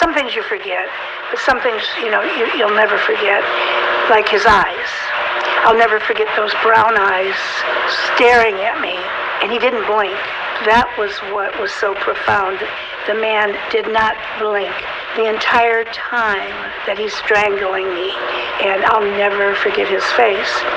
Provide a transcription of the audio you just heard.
some things you forget, but some things, you'll never forget, like his eyes. I'll never forget those brown eyes staring at me, and he didn't blink. That was what was so profound. The man did not blink the entire time that he's strangling me, and I'll never forget his face.